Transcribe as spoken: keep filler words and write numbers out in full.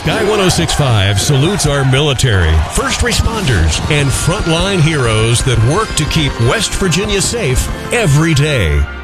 Sky one oh six point five salutes our military, first responders, and frontline heroes that work to keep West Virginia safe every day.